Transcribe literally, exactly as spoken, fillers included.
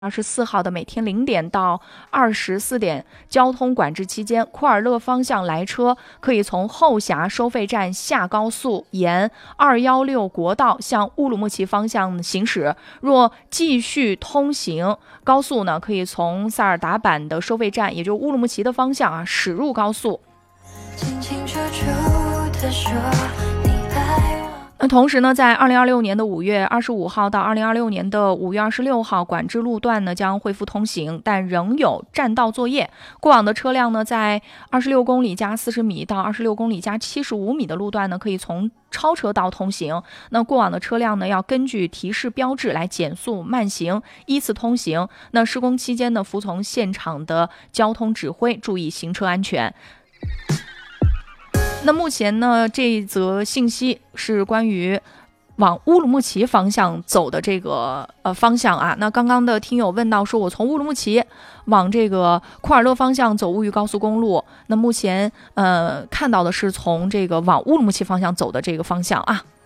二十四号的每天零点到二十四点交通管制期间，库尔勒方向来车可以从后峡收费站下高速，沿二一六国道向乌鲁木齐方向行驶。若继续通行高速呢，可以从萨尔达坂的收费站，也就是乌鲁木齐的方向啊，驶入高速。清清楚楚地说那同时呢，在二零二六年的五月二十五号到二零二六年的五月二十六号，管制路段呢将恢复通行，但仍有占道作业。过往的车辆呢，在二十六公里加四十米到二十六公里加七十五米的路段呢，可以从超车道通行。那过往的车辆呢，要根据提示标志来减速慢行，依次通行。那施工期间呢，服从现场的交通指挥，注意行车安全。那目前呢，这则信息是关于往乌鲁木齐方向走的这个呃方向啊。那刚刚的听友问到说，我从乌鲁木齐往这个库尔勒方向走乌豫高速公路，那目前呃看到的是从这个往乌鲁木齐方向走的这个方向啊。